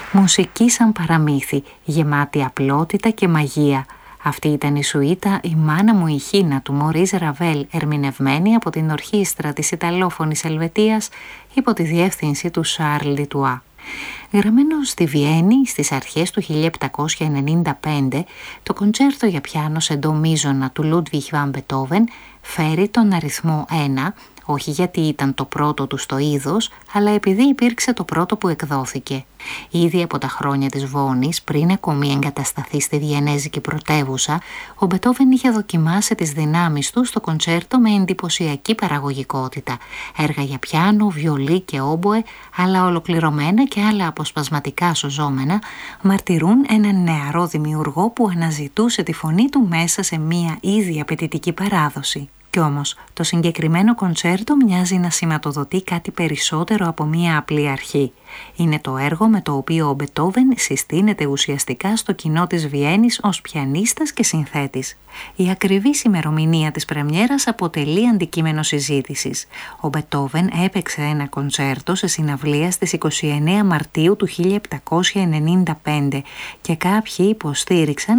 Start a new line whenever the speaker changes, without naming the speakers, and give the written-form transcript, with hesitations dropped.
Μουσική σαν παραμύθι, γεμάτη απλότητα και μαγεία. Αυτή ήταν η σουίτα «Η μάνα μου η Χίνα» του Μωρίς Ραβέλ, ερμηνευμένη από την ορχήστρα της Ιταλόφωνης Ελβετίας υπό τη διεύθυνση του Σαρλ Ντιτουά. Γραμμένο στη Βιέννη στις αρχές του 1795, το κοντσέρτο για πιάνο σε ντο μείζωνα του Λούντβιχ βαν Μπετόβεν φέρει τον αριθμό 1, όχι γιατί ήταν το πρώτο του στο είδος, αλλά επειδή υπήρξε το πρώτο που εκδόθηκε. Ήδη από τα χρόνια της Βόνης, πριν ακόμη εγκατασταθεί στη Βιενέζικη πρωτεύουσα, ο Μπετόβεν είχε δοκιμάσει τις δυνάμεις του στο κοντσέρτο με εντυπωσιακή παραγωγικότητα. Έργα για πιάνο, βιολί και όμποε, άλλα ολοκληρωμένα και άλλα αποσπασματικά σωζόμενα, μαρτυρούν έναν νεαρό δημιουργό που αναζητούσε τη φωνή του μέσα σε μία ήδη απαιτητική παράδοση. Κι όμως, το συγκεκριμένο κοντσέρτο μοιάζει να σηματοδοτεί κάτι περισσότερο από μία απλή αρχή. Είναι το έργο με το οποίο ο Μπετόβεν συστήνεται ουσιαστικά στο κοινό της Βιέννης ως πιανίστας και συνθέτης. Η ακριβής ημερομηνία της πρεμιέρας αποτελεί αντικείμενο συζήτησης. Ο Μπετόβεν έπαιξε ένα κοντσέρτο σε συναυλία στις 29 Μαρτίου του 1795 και κάποιοι υποστήριξαν